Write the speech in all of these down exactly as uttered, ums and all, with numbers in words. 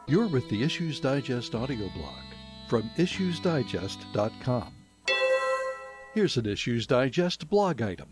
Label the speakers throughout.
Speaker 1: You're with the Issues Digest audio blog from issues digest dot com. Here's an Issues Digest blog item.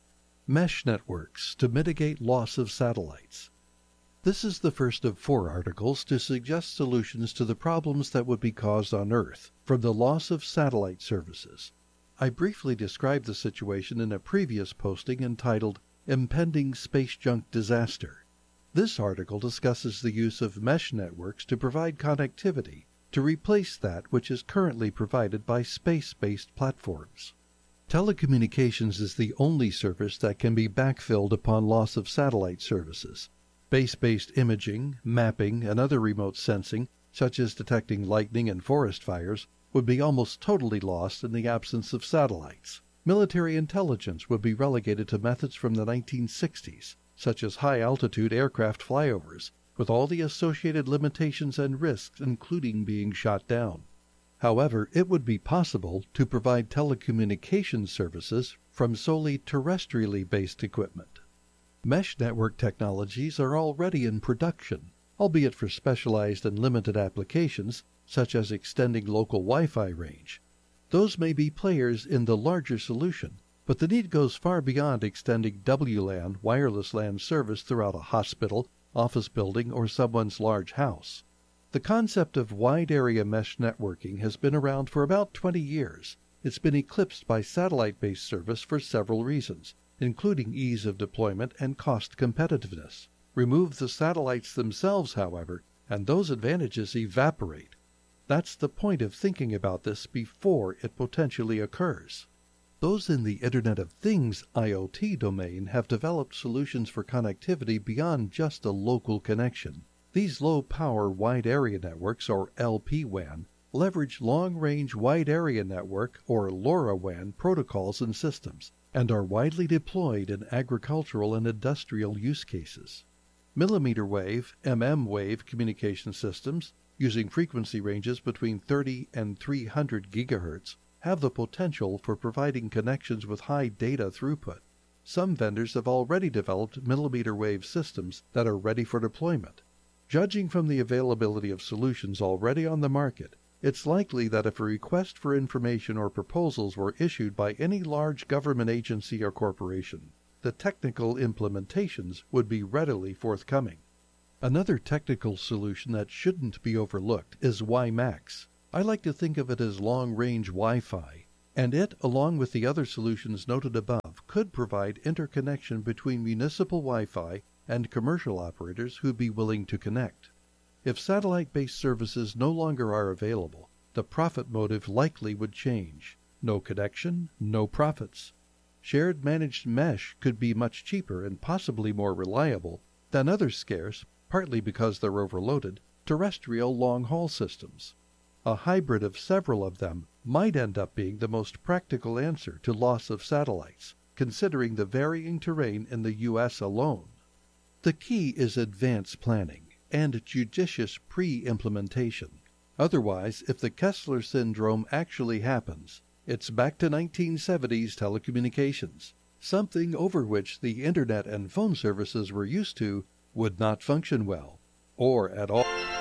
Speaker 1: Mesh networks to mitigate loss of satellites. This is the first of four articles to suggest solutions to the problems that would be caused on Earth from the loss of satellite services. I briefly described the situation in a previous posting entitled Impending Space Junk Disaster. This article discusses the use of mesh networks to provide connectivity to replace that which is currently provided by space-based platforms. Telecommunications is the only service that can be backfilled upon loss of satellite services. Base-based imaging, mapping, and other remote sensing, such as detecting lightning and forest fires, would be almost totally lost in the absence of satellites. Military intelligence would be relegated to methods from the nineteen sixties, such as high-altitude aircraft flyovers, with all the associated limitations and risks, including being shot down. However, it would be possible to provide telecommunications services from solely terrestrially based equipment. Mesh network technologies are already in production, albeit for specialized and limited applications, such as extending local Wi-Fi range. Those may be players in the larger solution, but the need goes far beyond extending W LAN wireless LAN service throughout a hospital, office building, or someone's large house. The concept of wide-area mesh networking has been around for about twenty years. It's been eclipsed by satellite-based service for several reasons, including ease of deployment and cost competitiveness. Remove the satellites themselves, however, and those advantages evaporate. That's the point of thinking about this before it potentially occurs. Those in the Internet of Things I O T domain have developed solutions for connectivity beyond just a local connection. These low-power wide-area networks, or L P WAN, leverage long-range wide-area network, or LoRaWAN, protocols and systems, and are widely deployed in agricultural and industrial use cases. Millimeter wave, M M wave communication systems, using frequency ranges between thirty and three hundred gigahertz, have the potential for providing connections with high data throughput. Some vendors have already developed millimeter wave systems that are ready for deployment. Judging from the availability of solutions already on the market, it's likely that if a request for information or proposals were issued by any large government agency or corporation, the technical implementations would be readily forthcoming. Another technical solution that shouldn't be overlooked is WiMAX. I like to think of it as long-range Wi-Fi, and it, along with the other solutions noted above, could provide interconnection between municipal Wi-Fi and commercial operators who'd be willing to connect. If satellite-based services no longer are available, the profit motive likely would change. No connection, no profits. Shared managed mesh could be much cheaper and possibly more reliable than other scarce, partly because they're overloaded, terrestrial long-haul systems. A hybrid of several of them might end up being the most practical answer to loss of satellites, considering the varying terrain in the U S alone. The key is advanced planning and judicious pre-implementation. Otherwise, if the Kessler syndrome actually happens, it's back to nineteen seventies telecommunications. Something over which the Internet and phone services we're used to would not function well, or at all.